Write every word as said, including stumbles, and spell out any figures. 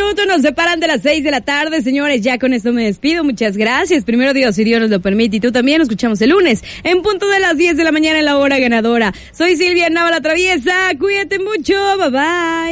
minutos nos separan de las seis de la tarde, señores. Ya con esto me despido. Muchas gracias. Primero Dios, si Dios nos lo permite, y tú también. Nos escuchamos el lunes en punto de las diez de la mañana en la hora ganadora. Soy Silvia Nava la Traviesa. Cuídate mucho. Bye bye.